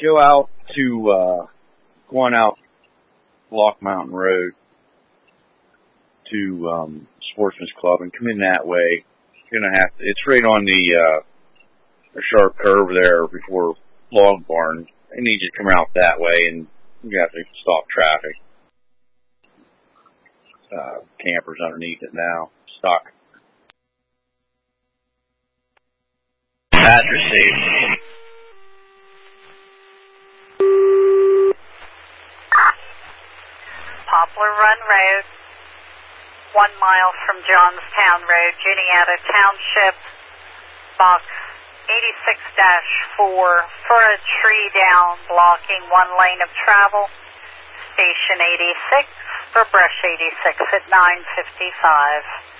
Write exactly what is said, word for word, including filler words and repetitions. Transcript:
go out to, uh, going out Block Mountain Road to, um, Sportsman's Club and come in that way. You're gonna have to, it's right on the, uh, the sharp curve there before Log Barn. They need you to come out that way and you have to stop traffic. Uh, campers underneath it now. Stuck. Patch received. Poplar Run Road, one mile from Johnstown Road, Juniata Township, box eighty-six dash four, for a tree down blocking one lane of travel. Station eighty-six for Brush eighty-six at nine fifty-five.